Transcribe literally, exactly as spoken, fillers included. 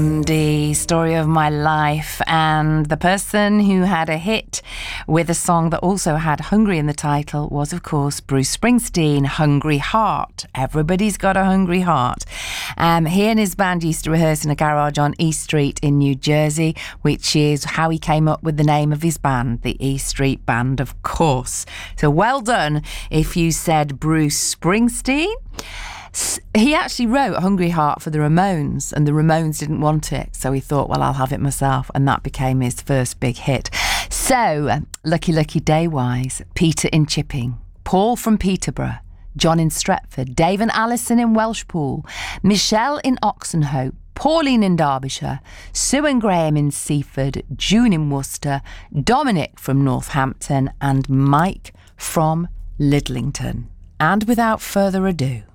The story of my life, and the person who had a hit with a song that also had hungry in the title was, of course, Bruce Springsteen. Hungry Heart. Everybody's got a hungry heart. Um, he and his band used to rehearse in a garage on East Street in New Jersey, which is how he came up with the name of his band, the East Street Band, of course. So well done if you said Bruce Springsteen. He actually wrote Hungry Heart for the Ramones, and the Ramones didn't want it, so he thought, well, I'll have it myself, and that became his first big hit. So, Lucky Lucky Day-wise, Peter in Chipping, Paul from Peterborough, John in Stretford, Dave and Alison in Welshpool, Michelle in Oxenhope, Pauline in Derbyshire, Sue and Graham in Seaford, June in Worcester, Dominic from Northampton, and Mike from Lidlington. And without further ado,